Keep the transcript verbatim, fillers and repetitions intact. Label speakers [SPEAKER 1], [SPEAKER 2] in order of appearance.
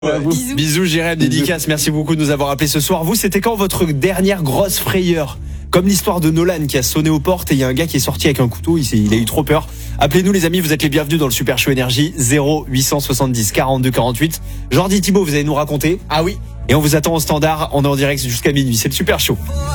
[SPEAKER 1] Ouais.
[SPEAKER 2] Bisous.
[SPEAKER 1] Bisous, Jérém, dédicace. Merci beaucoup de nous avoir appelés ce soir. Vous, c'était quand votre dernière grosse frayeur? Comme l'histoire de Nolan qui a sonné aux portes et il y a un gars qui est sorti avec un couteau, il, il a eu trop peur. Appelez-nous les amis, vous êtes les bienvenus dans le Super Show Énergie. Zéro huit cent soixante-dix quarante-deux quarante-huit. Jordi Thibaut, vous allez nous raconter.
[SPEAKER 3] Ah oui.
[SPEAKER 1] Et on vous attend au standard, on est en direct jusqu'à minuit, c'est le Super Show.